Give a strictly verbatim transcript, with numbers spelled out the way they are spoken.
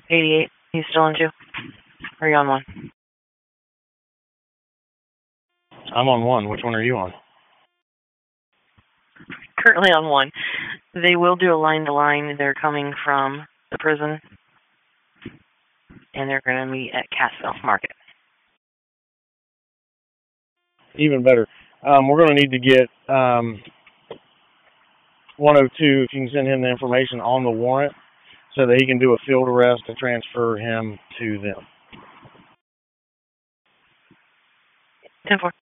eighty-eight. He's still on two. Or are you on one? I'm on one. Which one are you on? Currently on one. They will do a line-to-line. They're coming from the prison, and they're going to meet at Cassville Market. Even better. Um, we're going to need to get um, one oh two, if you can send him the information on the warrant so that he can do a field arrest to transfer him to them. ten four.